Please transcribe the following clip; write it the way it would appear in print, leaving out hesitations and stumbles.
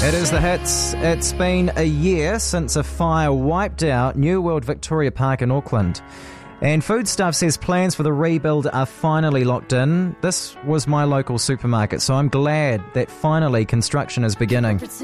It is the hits. It's been a year since a fire wiped out New World Victoria Park in Auckland. And Foodstuff says plans for the rebuild are finally locked in. This was my local supermarket, so I'm glad that finally construction is beginning.